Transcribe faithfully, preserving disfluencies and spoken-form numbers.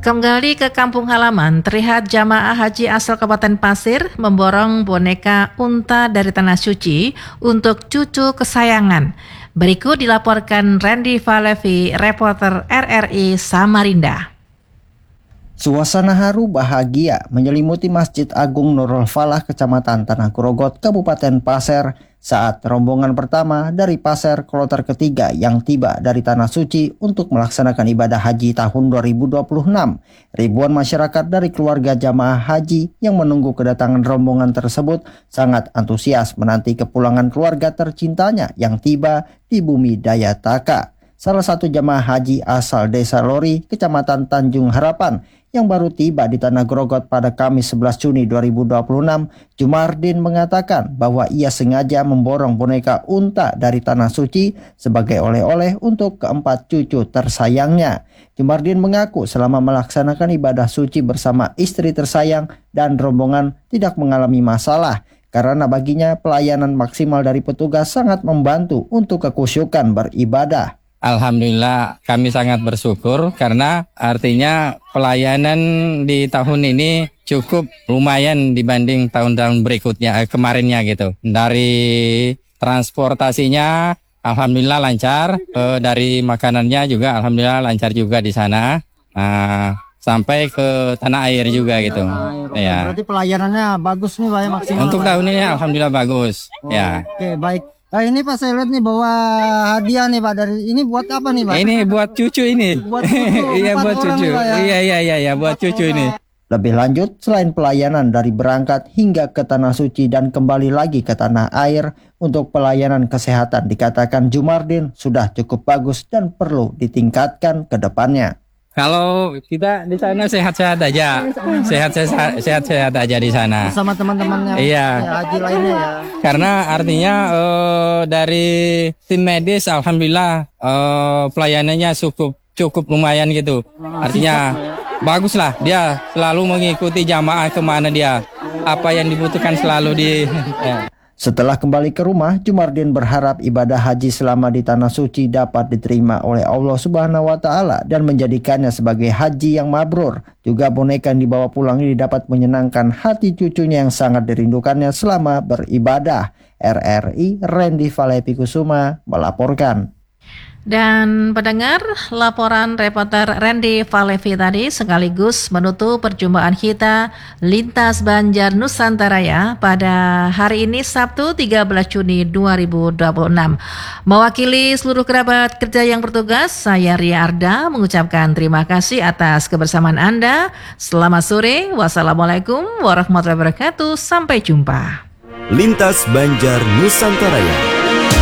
Kembali ke kampung halaman, terlihat jamaah haji asal Kabupaten Pasir memborong boneka unta dari Tanah Suci untuk cucu kesayangan. Berikut dilaporkan Randy Falevi, reporter R R I Samarinda. Suasana haru bahagia menyelimuti Masjid Agung Nurul Falah, Kecamatan Tanah Grogot, Kabupaten Pasir, saat rombongan pertama dari Pasir kloter ketiga yang tiba dari Tanah Suci untuk melaksanakan ibadah haji tahun dua ribu dua puluh enam. Ribuan masyarakat dari keluarga jamaah haji yang menunggu kedatangan rombongan tersebut sangat antusias menanti kepulangan keluarga tercintanya yang tiba di bumi Dayataka. Salah satu jamaah haji asal Desa Lori, Kecamatan Tanjung Harapan, yang baru tiba di Tanah Grogot pada Kamis sebelas Juni dua ribu dua puluh enam, Jumardin mengatakan bahwa ia sengaja memborong boneka unta dari Tanah Suci sebagai oleh-oleh untuk keempat cucu tersayangnya. Jumardin mengaku selama melaksanakan ibadah suci bersama istri tersayang dan rombongan tidak mengalami masalah, karena baginya pelayanan maksimal dari petugas sangat membantu untuk kekhusyukan beribadah. Alhamdulillah kami sangat bersyukur karena artinya pelayanan di tahun ini cukup lumayan dibanding tahun-tahun berikutnya, eh, kemarinnya gitu. Dari transportasinya alhamdulillah lancar, eh, dari makanannya juga alhamdulillah lancar juga di sana. Nah, sampai ke tanah air juga gitu. Tanah air. Ya. Berarti pelayanannya bagus nih Pak ya, maksimal. Untuk Pak. tahun ini alhamdulillah bagus. Oh, ya. Oke, baik. Nah, ini Pak saya lihat nih bawa hadiah nih Pak, dari ini buat apa nih Pak? Ini buat cucu ini. Buat cucu. Iya buat orang cucu. nih, Pak, ya? Iya iya iya ya, buat cucu ini. Lebih lanjut, selain pelayanan dari berangkat hingga ke Tanah Suci dan kembali lagi ke tanah air, untuk pelayanan kesehatan dikatakan Jumardin sudah cukup bagus dan perlu ditingkatkan ke depannya. Kalau kita di sana sehat-sehat aja, sehat-sehat sehat-sehat aja di sana. Sama teman-teman yang Iya. haji lainnya ya. Karena artinya eh, dari tim medis, alhamdulillah eh, pelayanannya cukup cukup lumayan gitu. Artinya bagus lah, dia selalu mengikuti jamaah kemana dia, apa yang dibutuhkan selalu di. Ya. Setelah kembali ke rumah, Jumardin berharap ibadah haji selama di Tanah Suci dapat diterima oleh Allah Subhanahu wa Ta'ala dan menjadikannya sebagai haji yang mabrur. Juga boneka yang dibawa pulang ini dapat menyenangkan hati cucunya yang sangat dirindukannya selama beribadah. R R I Randy Falevi Kusuma melaporkan. Dan pendengar, laporan reporter Randy Falevi tadi sekaligus menutup perjumpaan kita Lintas Banjar Nusantara ya pada hari ini Sabtu tiga belas Juni dua ribu dua puluh enam. Mewakili seluruh kerabat kerja yang bertugas, saya Ria Arda mengucapkan terima kasih atas kebersamaan Anda. Selamat sore, wassalamualaikum warahmatullahi wabarakatuh, sampai jumpa. Lintas Banjar Nusantara.